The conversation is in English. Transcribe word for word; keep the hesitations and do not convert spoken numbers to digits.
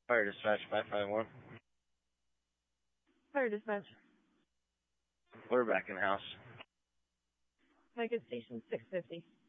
Fire dispatch five five one. Fire dispatch. We're back in the house. Make it station six fifty.